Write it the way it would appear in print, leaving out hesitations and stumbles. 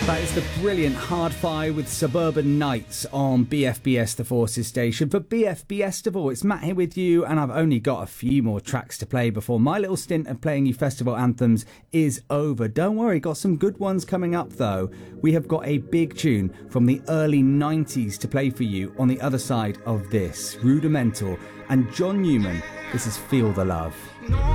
That is the brilliant Hard-Fi with Suburban Nights on BFBS The Forces station. For BFBS, it's Matt here with you, and I've only got a few more tracks to play before my little stint of playing you festival anthems is over. Don't worry, got some good ones coming up though. We have got a big tune from the early 90s to play for you on the other side of this. Rudimental and John Newman. This is Feel the Love.